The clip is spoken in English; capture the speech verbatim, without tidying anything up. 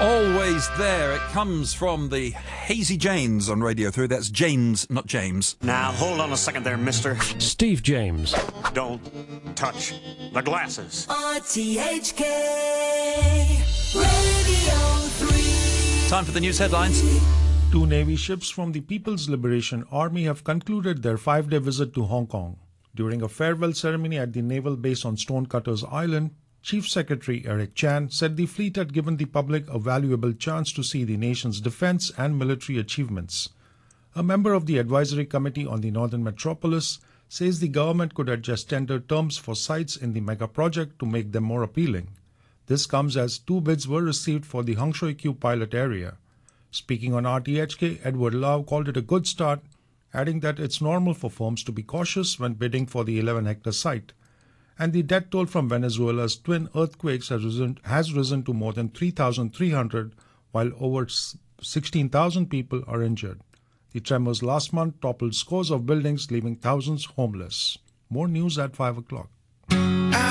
Always there. It comes from the Hazy Janes on Radio three. That's Janes, not James. Now, hold on a second there, mister. Steve James. Don't touch the glasses. R T H K Radio three. Time for the news headlines. Two Navy ships from the People's Liberation Army have concluded their five-day visit to Hong Kong. During a farewell ceremony at the naval base on Stonecutters Island, Chief Secretary Eric Chan said the fleet had given the public a valuable chance to see the nation's defense and military achievements. A member of the Advisory Committee on the Northern Metropolis says the government could adjust tender terms for sites in the mega project to make them more appealing. This comes as two bids were received for the Hung Shui Kiu pilot area. Speaking on R T H K, Edward Lau called it a good start, adding that it's normal for firms to be cautious when bidding for the eleven hectare site. And the death toll from Venezuela's twin earthquakes has risen, has risen to more than three thousand three hundred, while over sixteen thousand people are injured. The tremors last month toppled scores of buildings, leaving thousands homeless. More news at five o'clock.